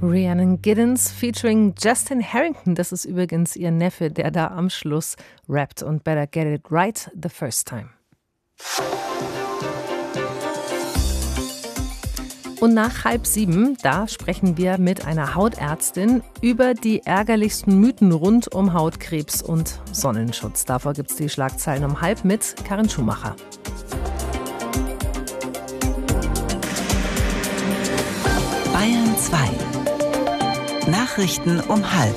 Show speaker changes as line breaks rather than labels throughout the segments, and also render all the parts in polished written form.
Rhiannon Giddens featuring Justin Harrington. Das ist übrigens ihr Neffe, der da am Schluss rappt und Better Get It Right the First Time. Und nach 6:30, da sprechen wir mit einer Hautärztin über die ärgerlichsten Mythen rund um Hautkrebs und Sonnenschutz. Davor gibt es die Schlagzeilen um 6:30 mit Karin Schumacher.
Bayern 2. Nachrichten um 6:30.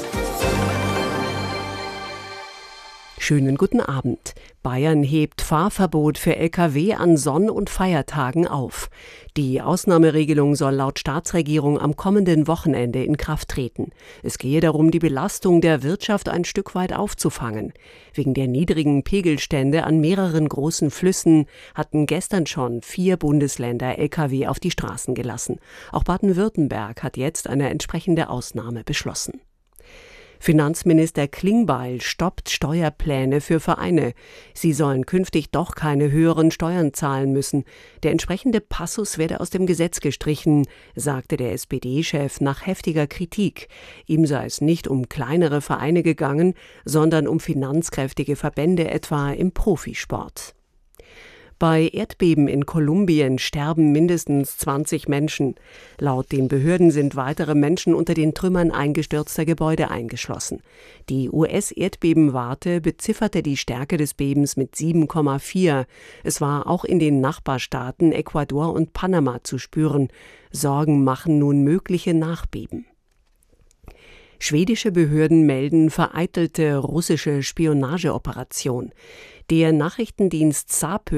Schönen guten Abend. Bayern hebt Fahrverbot für Lkw an Sonn- und Feiertagen auf. Die Ausnahmeregelung soll laut Staatsregierung am kommenden Wochenende in Kraft treten. Es gehe darum, die Belastung der Wirtschaft ein Stück weit aufzufangen. Wegen der niedrigen Pegelstände an mehreren großen Flüssen hatten gestern schon 4 Bundesländer Lkw auf die Straßen gelassen. Auch Baden-Württemberg hat jetzt eine entsprechende Ausnahme beschlossen. Finanzminister Klingbeil stoppt Steuerpläne für Vereine. Sie sollen künftig doch keine höheren Steuern zahlen müssen. Der entsprechende Passus werde aus dem Gesetz gestrichen, sagte der SPD-Chef nach heftiger Kritik. Ihm sei es nicht um kleinere Vereine gegangen, sondern um finanzkräftige Verbände, etwa im Profisport. Bei Erdbeben in Kolumbien sterben mindestens 20 Menschen. Laut den Behörden sind weitere Menschen unter den Trümmern eingestürzter Gebäude eingeschlossen. Die US-Erdbebenwarte bezifferte die Stärke des Bebens mit 7,4. Es war auch in den Nachbarstaaten Ecuador und Panama zu spüren. Sorgen machen nun mögliche Nachbeben. Schwedische Behörden melden vereitelte russische Spionageoperation. Der Nachrichtendienst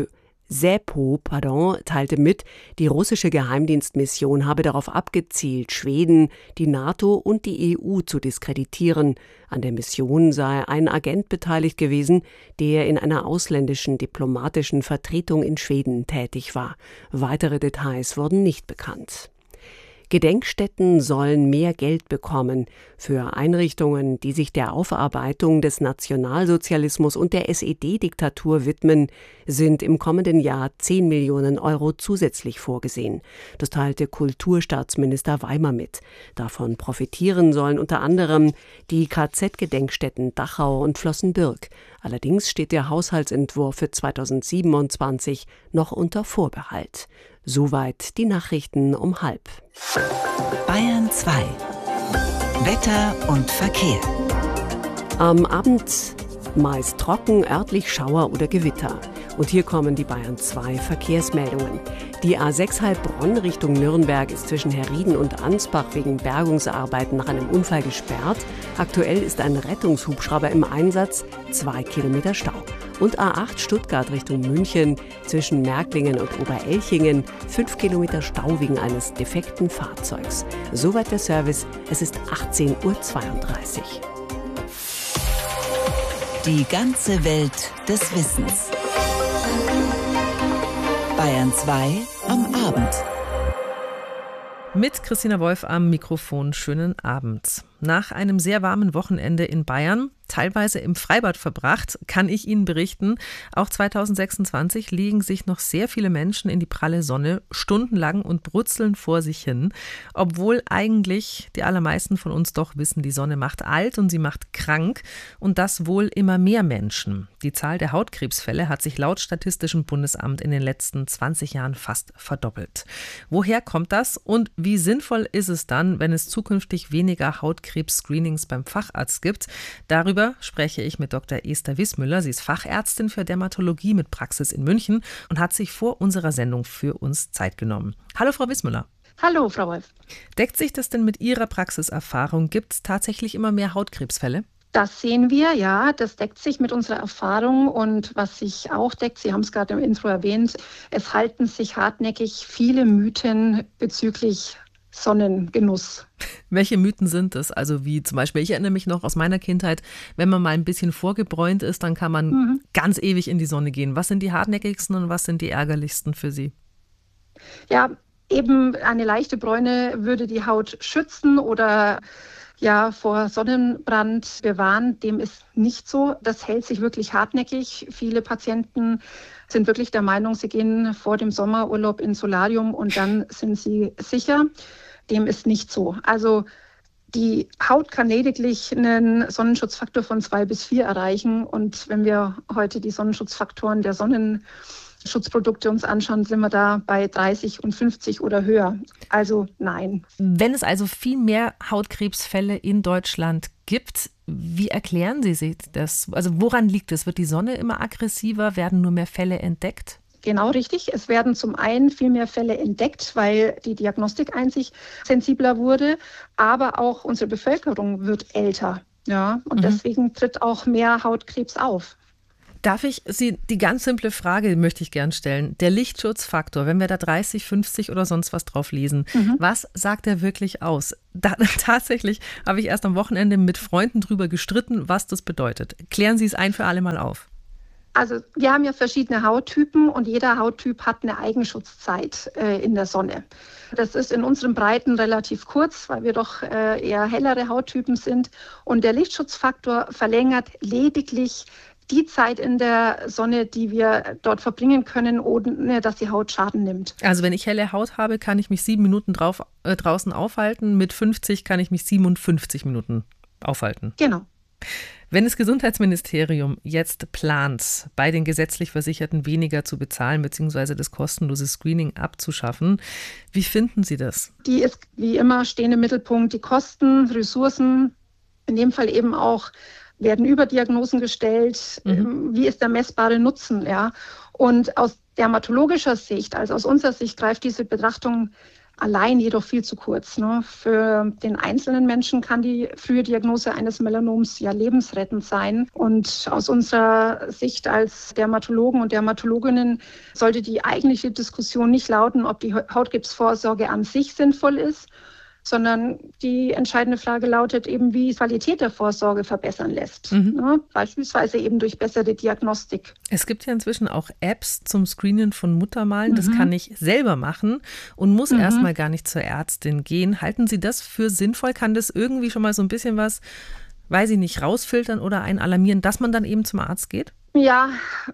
SÄPO teilte mit, die russische Geheimdienstmission habe darauf abgezielt, Schweden, die NATO und die EU zu diskreditieren. An der Mission sei ein Agent beteiligt gewesen, der in einer ausländischen diplomatischen Vertretung in Schweden tätig war. Weitere Details wurden nicht bekannt. Gedenkstätten sollen mehr Geld bekommen. Für Einrichtungen, die sich der Aufarbeitung des Nationalsozialismus und der SED-Diktatur widmen, sind im kommenden Jahr 10 Millionen Euro zusätzlich vorgesehen. Das teilte Kulturstaatsminister Weimer mit. Davon profitieren sollen unter anderem die KZ-Gedenkstätten Dachau und Flossenbürg. Allerdings steht der Haushaltsentwurf für 2027 noch unter Vorbehalt. Soweit die Nachrichten um 6:30.
Bayern 2. Wetter und Verkehr.
Am Abend meist trocken, örtlich Schauer oder Gewitter. Und hier kommen die Bayern 2 Verkehrsmeldungen. Die A6 Heilbronn Richtung Nürnberg ist zwischen Herrieden und Ansbach wegen Bergungsarbeiten nach einem Unfall gesperrt. Aktuell ist ein Rettungshubschrauber im Einsatz, 2 Kilometer Stau. Und A8 Stuttgart Richtung München zwischen Märklingen und Oberelchingen 5 Kilometer Stau wegen eines defekten Fahrzeugs. Soweit der Service, es ist 18:32 Uhr.
Die ganze Welt des Wissens. Bayern 2 am Abend.
Mit Christina Wolf am Mikrofon. Schönen Abend. Nach einem sehr warmen Wochenende in Bayern, teilweise im Freibad verbracht, kann ich Ihnen berichten, auch 2026 legen sich noch sehr viele Menschen in die pralle Sonne stundenlang und brutzeln vor sich hin, obwohl eigentlich die allermeisten von uns doch wissen, die Sonne macht alt und sie macht krank und das wohl immer mehr Menschen. Die Zahl der Hautkrebsfälle hat sich laut Statistischem Bundesamt in den letzten 20 Jahren fast verdoppelt. Woher kommt das und wie sinnvoll ist es dann, wenn es zukünftig weniger Hautkrebs-Screenings beim Facharzt gibt? Darüber spreche ich mit Dr. Esther Wissmüller. Sie ist Fachärztin für Dermatologie mit Praxis in München und hat sich vor unserer Sendung für uns Zeit genommen. Hallo, Frau Wissmüller.
Hallo, Frau Wolf.
Deckt sich das denn mit Ihrer Praxiserfahrung? Gibt es tatsächlich immer mehr Hautkrebsfälle?
Das sehen wir, ja, das deckt sich mit unserer Erfahrung und was sich auch deckt, Sie haben es gerade im Intro erwähnt, es halten sich hartnäckig viele Mythen bezüglich Sonnengenuss.
Welche Mythen sind es? Also wie zum Beispiel, ich erinnere mich noch aus meiner Kindheit, wenn man mal ein bisschen vorgebräunt ist, dann kann man ganz ewig in die Sonne gehen. Was sind die hartnäckigsten und was sind die ärgerlichsten für Sie?
Ja, eben eine leichte Bräune würde die Haut schützen oder vor Sonnenbrand bewahren. Dem ist nicht so. Das hält sich wirklich hartnäckig. Viele Patienten sind wirklich der Meinung, sie gehen vor dem Sommerurlaub ins Solarium und dann sind sie sicher. dem ist nicht so. Also die Haut kann lediglich einen Sonnenschutzfaktor von 2 bis 4 erreichen. Und wenn wir heute die Sonnenschutzfaktoren der Sonnenschutzprodukte uns anschauen, sind wir da bei 30 und 50 oder höher. Also nein.
Wenn es also viel mehr Hautkrebsfälle in Deutschland gibt, wie erklären Sie sich das? Also woran liegt es? Wird die Sonne immer aggressiver? Werden nur mehr Fälle entdeckt?
Genau richtig. Es werden zum einen viel mehr Fälle entdeckt, weil die Diagnostik einzig sensibler wurde, aber auch unsere Bevölkerung wird älter. Ja, und deswegen tritt auch mehr Hautkrebs auf.
Darf ich Sie, die ganz simple Frage möchte ich gern stellen. Der Lichtschutzfaktor, wenn wir da 30, 50 oder sonst was drauf lesen, was sagt der wirklich aus? Tatsächlich habe ich erst am Wochenende mit Freunden drüber gestritten, was das bedeutet. Klären Sie es ein für alle Mal auf.
Also wir haben ja verschiedene Hauttypen und jeder Hauttyp hat eine Eigenschutzzeit in der Sonne. Das ist in unseren Breiten relativ kurz, weil wir doch eher hellere Hauttypen sind. Und der Lichtschutzfaktor verlängert lediglich die Zeit in der Sonne, die wir dort verbringen können, ohne dass die Haut Schaden nimmt.
Also wenn ich helle Haut habe, kann ich mich 7 Minuten draußen aufhalten. Mit 50 kann ich mich 57 Minuten aufhalten.
Genau.
Wenn das Gesundheitsministerium jetzt plant, bei den gesetzlich Versicherten weniger zu bezahlen bzw. das kostenlose Screening abzuschaffen, wie finden Sie das?
Die ist wie immer stehen im Mittelpunkt. Die Kosten, Ressourcen, in dem Fall eben auch, werden Überdiagnosen gestellt. Wie ist der messbare Nutzen? Ja? Und aus dermatologischer Sicht, also aus unserer Sicht, greift diese Betrachtung allein jedoch viel zu kurz. Ne? Für den einzelnen Menschen kann die frühe Diagnose eines Melanoms ja lebensrettend sein. Und aus unserer Sicht als Dermatologen und Dermatologinnen sollte die eigentliche Diskussion nicht lauten, ob die Hautkrebsvorsorge an sich sinnvoll ist, sondern die entscheidende Frage lautet eben, wie die Qualität der Vorsorge verbessern lässt. Ne? Beispielsweise eben durch bessere Diagnostik.
Es gibt ja inzwischen auch Apps zum Screenen von Muttermalen. Das kann ich selber machen und muss erstmal gar nicht zur Ärztin gehen. Halten Sie das für sinnvoll? Kann das irgendwie schon mal so ein bisschen was, weiß ich nicht, rausfiltern oder einen alarmieren, dass man dann eben zum Arzt geht?
Ja,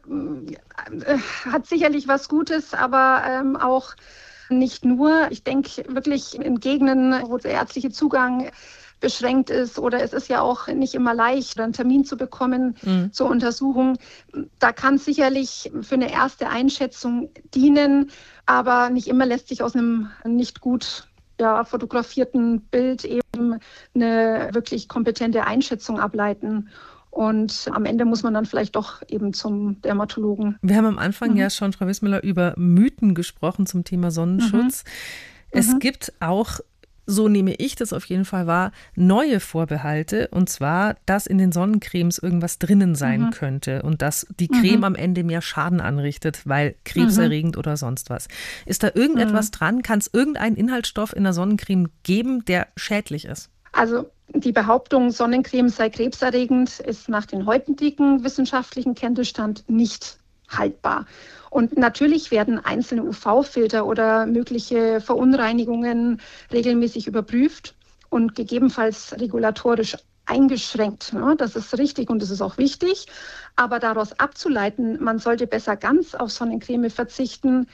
hat sicherlich was Gutes, aber auch nicht nur. Ich denke wirklich in Gegenden, wo der ärztliche Zugang beschränkt ist oder es ist ja auch nicht immer leicht, einen Termin zu bekommen zur Untersuchung. Da kann es sicherlich für eine erste Einschätzung dienen, aber nicht immer lässt sich aus einem nicht gut fotografierten Bild eben eine wirklich kompetente Einschätzung ableiten. Und am Ende muss man dann vielleicht doch eben zum Dermatologen.
Wir haben am Anfang ja schon, Frau Wissmüller, über Mythen gesprochen zum Thema Sonnenschutz. Es gibt auch, so nehme ich das auf jeden Fall wahr, neue Vorbehalte. Und zwar, dass in den Sonnencremes irgendwas drinnen sein könnte und dass die Creme am Ende mehr Schaden anrichtet, weil krebserregend oder sonst was. Ist da irgendetwas dran? Kann es irgendeinen Inhaltsstoff in der Sonnencreme geben, der schädlich ist?
Also die Behauptung, Sonnencreme sei krebserregend, ist nach dem heutigen wissenschaftlichen Kenntnisstand nicht haltbar. Und natürlich werden einzelne UV-Filter oder mögliche Verunreinigungen regelmäßig überprüft und gegebenenfalls regulatorisch eingeschränkt. Das ist richtig und das ist auch wichtig. Aber daraus abzuleiten, man sollte besser ganz auf Sonnencreme verzichten,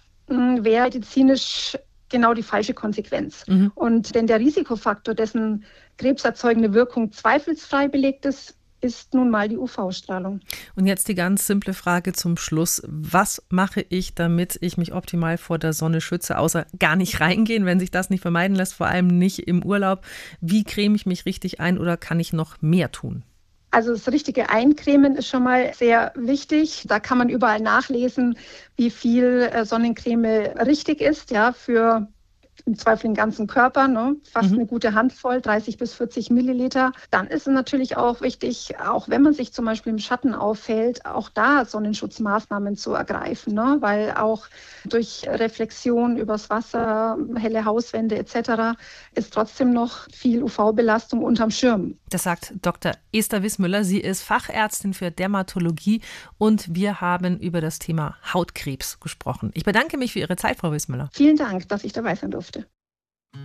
wäre medizinisch genau die falsche Konsequenz. Und denn der Risikofaktor, dessen krebserzeugende Wirkung zweifelsfrei belegt ist nun mal die UV-Strahlung.
Und jetzt die ganz simple Frage zum Schluss. Was mache ich, damit ich mich optimal vor der Sonne schütze, außer gar nicht reingehen, wenn sich das nicht vermeiden lässt, vor allem nicht im Urlaub? Wie creme ich mich richtig ein oder kann ich noch mehr tun?
Also das richtige Eincremen ist schon mal sehr wichtig. Da kann man überall nachlesen, wie viel Sonnencreme richtig ist, ja, für im Zweifel den ganzen Körper, ne? Fast eine gute Handvoll, 30 bis 40 Milliliter. Dann ist es natürlich auch wichtig, auch wenn man sich zum Beispiel im Schatten aufhält, auch da Sonnenschutzmaßnahmen zu ergreifen, ne? Weil auch durch Reflexion übers Wasser, helle Hauswände etc. ist trotzdem noch viel UV-Belastung unterm Schirm.
Das sagt Dr. Esther Wissmüller. Sie ist Fachärztin für Dermatologie und wir haben über das Thema Hautkrebs gesprochen. Ich bedanke mich für Ihre Zeit, Frau Wissmüller.
Vielen Dank, dass ich dabei sein durfte.